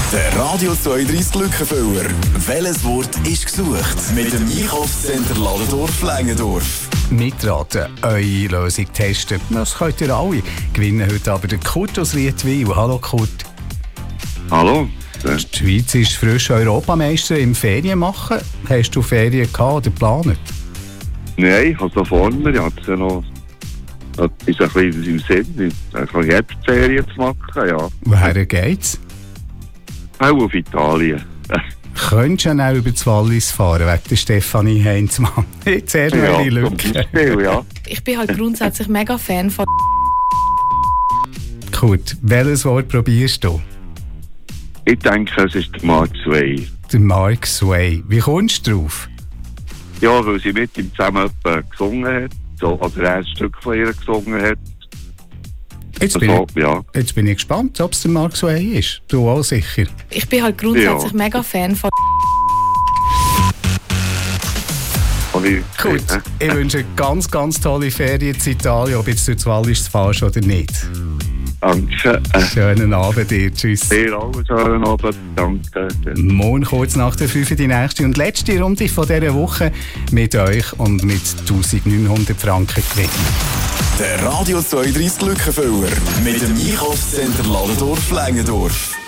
Der Radio 32 Glückenfüller. Welches Wort ist gesucht? Mit dem Einkaufscenter Ladendorf-Längendorf. Mitraten, eure Lösung testen. Das könnt ihr alle. Gewinnen heute aber der Kurt aus Rietwil. Hallo Kurt. Hallo. Die Schweiz ist frisch Europameister im Ferienmachen. Hast du Ferien gehabt oder geplant? Nein, ich habe es vor mir. Ich habe ja noch etwas ein bisschen im Sinn, eine Herbstferien zu machen. Ja. Woher geht's? Auch auf Italien. Könntest du auch über das Wallis fahren, wegen der Stefanie Heinzmann? Jetzt erst mal eine Lücke. Ja. Ich bin halt grundsätzlich mega Fan von. Kurt, welches Wort probierst du? Ich denke, es ist der Mark Sway. Der Mark Sway. Wie kommst du drauf? Ja, weil sie mit ihm zusammen gesungen hat. So, also er ein Stück von ihr gesungen hat. Jetzt bin ich gespannt, ob es der Mark Sway ist. Du auch sicher. Ich bin halt grundsätzlich mega Fan von. Gut, ich wünsche ganz, ganz tolle Ferien in Italien, ob jetzt durch das Wallis fahrst oder nicht. Danke. Schönen Abend dir. Tschüss. Dir auch einen schönen Abend. Danke. Morgen kurz nach der 5 die nächste und letzte Runde von dieser Woche mit euch und mit 1900 Franken gewinnen. Der Radio 32 Glückenfüller. Mit dem Einkaufscenter Ladendorf-Längendorf.